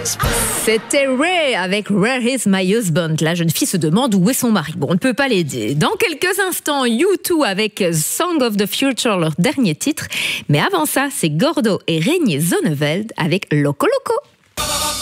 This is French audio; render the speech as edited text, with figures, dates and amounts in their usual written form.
C'était Ray avec Where is my husband? La jeune fille se demande où est son mari. Bon, on ne peut pas l'aider. Dans quelques instants, U2 avec Song of the Future, leur dernier titre. Mais avant ça, c'est Gordo et Reinier Zonneveld avec Loco Loco.